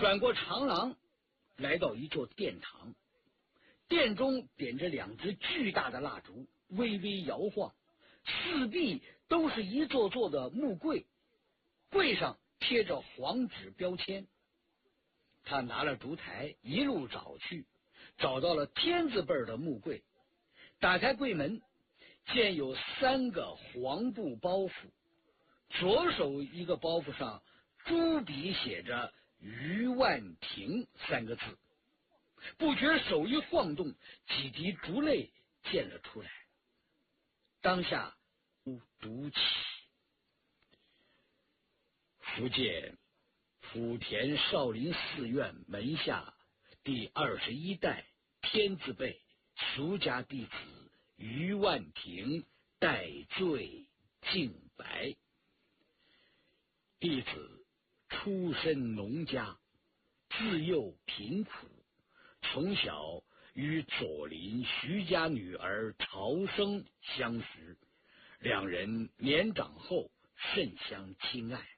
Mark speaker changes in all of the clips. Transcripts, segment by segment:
Speaker 1: 转过长廊，来到一座殿堂，殿中点着2支巨大的蜡烛，微微摇晃，四壁都是一座座的木柜，柜上贴着黄纸标签。他拿了烛台一路找去，找到了天字辈的木柜，打开柜门，见有3个黄布包袱，左手一个包袱上朱笔写着余万庭3个字，不觉手一晃动，几滴烛泪溅了出来。当下读起：福建莆田少林寺院门下第21代天字辈俗家弟子余万庭戴罪敬白。弟子出身农家，自幼贫苦，从小与左邻徐家女儿朝生相识，2人年长后甚相亲爱。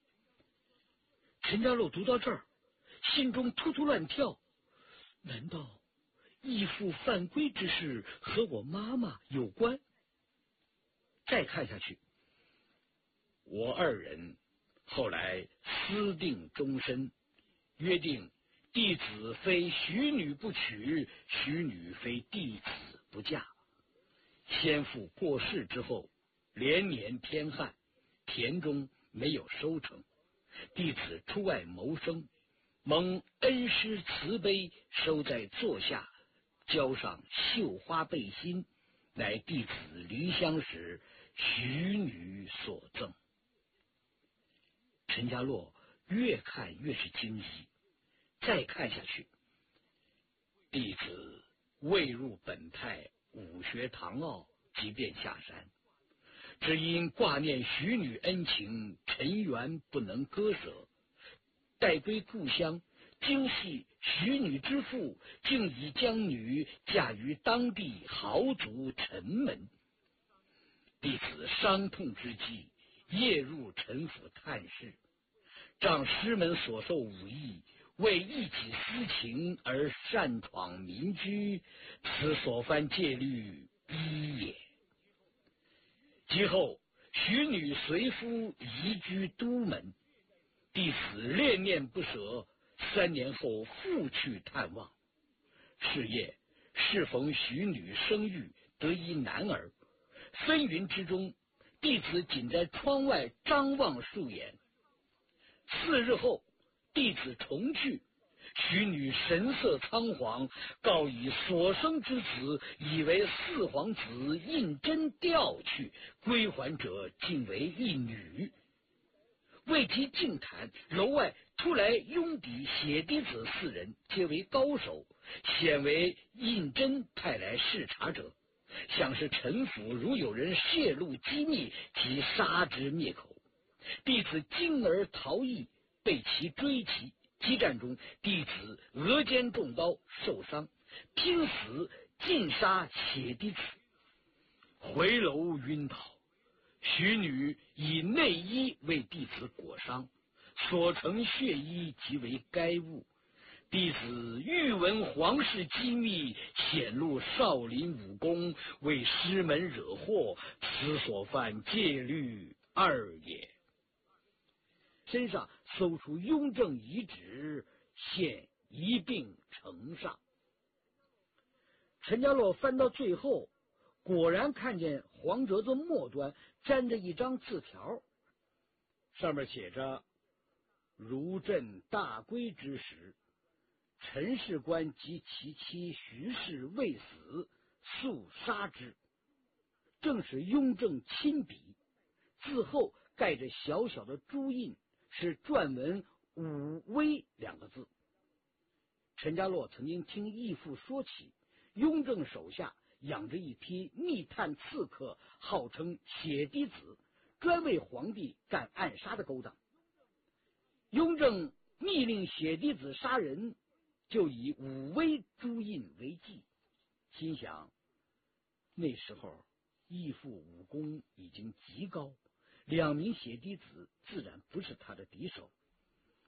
Speaker 1: 陈家洛读到这儿，心中突突乱跳，难道义父犯规之事和我妈妈有关？再看下去，我2人后来私定终身，约定弟子非许女不娶，许女非弟子不嫁。先父过世之后，连年天旱，田中没有收成，弟子出外谋生，蒙恩师慈悲，收在座下，交上绣花背心，乃弟子离乡时许女所赠。陈家洛越看越是惊疑，再看下去，弟子未入本派武学堂奥，即便下山，只因挂念许女恩情，尘缘不能割舍，待归故乡，惊系许女之父竟已将女嫁于当地豪族陈门。弟子伤痛之际，夜入陈府探视，仗师门所授武艺，为一己私情而擅闯民居，此所犯戒律逼也。其后许女随夫移居都门，弟子恋念不舍，3年后复去探望。是夜适逢许女生育，得一男儿，纷纭之中，弟子仅在窗外张望数眼。4日后，弟子重去，许女神色仓皇，告以所生之子以为4皇子胤禛调去，归还者竟为一女。未及静谈，楼外突来拥笔写弟子4人，皆为高手，显为胤禛派来视察者，想是陈府如有人泄露机密，即杀之灭口。弟子惊而逃逸，被其追击，激战中，弟子额间中刀受伤，拼死尽杀血弟子。回楼晕倒，许女以内衣为弟子裹伤，所成血衣即为该物。弟子欲闻皇室机密，显露少林武功，为师门惹祸，此所犯戒律2也。身上搜出雍正遗旨，现一并呈上。陈家洛翻到最后，果然看见黄折子末端粘着一张字条，上面写着：如朕大归之时，陈士官及其妻徐氏未死，速杀之。正是雍正亲笔，字后盖着小小的朱印，是篆文武威2个字。陈家洛曾经听义父说起，雍正手下养着一批密探刺客，号称血滴子，专为皇帝干暗杀的勾当。雍正密令血滴子杀人，就以武威朱印为记，心想那时候义父武功已经极高，2名血滴子自然不是他的敌手，